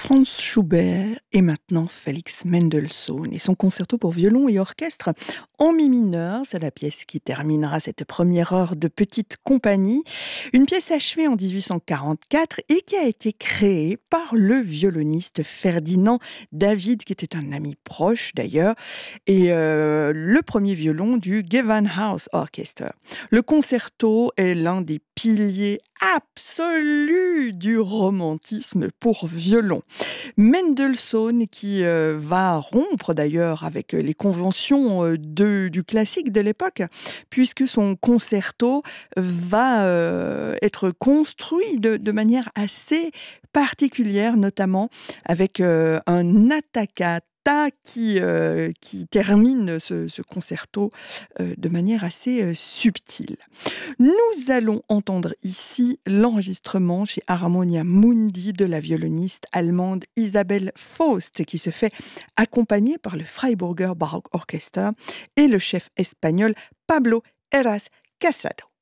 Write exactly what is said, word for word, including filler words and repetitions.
Franz Schubert et maintenant Félix Mendelssohn et son concerto pour violon et orchestre en mi mineur. C'est la pièce qui terminera cette première heure de petite compagnie. Une pièce achevée en dix-huit cent quarante-quatre et qui a été créée par le violoniste Ferdinand David, qui était un ami proche d'ailleurs, et euh, le premier violon du Gewandhaus Orchestra. Le concerto est l'un des piliers absolus du romantisme pour violon. Mendelssohn, qui euh, va rompre d'ailleurs avec les conventions euh, de, du classique de l'époque, puisque son concerto va euh, être construit de, de manière assez particulière, notamment avec euh, un attaccata qui, euh, qui termine ce, ce concerto euh, de manière assez euh, subtile. Nous allons entendre ici l'enregistrement chez Harmonia Mundi de la violoniste allemande Isabelle Faust, qui se fait accompagner par le Freiburger Baroque Orchester et le chef espagnol Pablo Heras Casado.